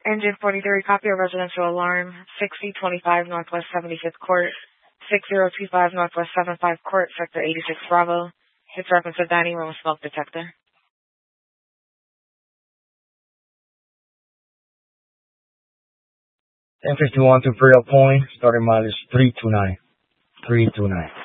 Engine 43, copy of residential alarm, 6025 Northwest 75th Court, 6025 Northwest 75 Court, Sector 86 Bravo. Hits reference to dining room smoke detector. Ten 51 to Imperial Point, starting mileage 329. 329.